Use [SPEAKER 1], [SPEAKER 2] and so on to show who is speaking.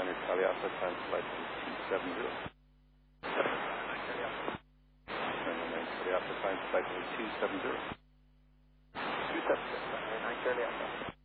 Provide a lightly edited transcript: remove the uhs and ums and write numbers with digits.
[SPEAKER 1] 9 Charlie Alpha, time flight 270. 9 Charlie Alpha, time flight 270. 270, 9 Charlie Alpha.